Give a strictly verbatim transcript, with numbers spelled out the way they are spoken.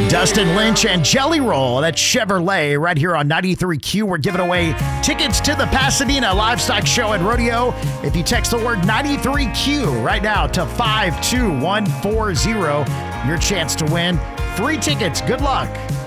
Dustin Lynch and Jelly Roll. That's Chevrolet right here on ninety-three Q. We're giving away tickets to the Pasadena Livestock Show and Rodeo. If you text the word ninety-three Q right now to five two one four zero, your chance to win free tickets. Good luck.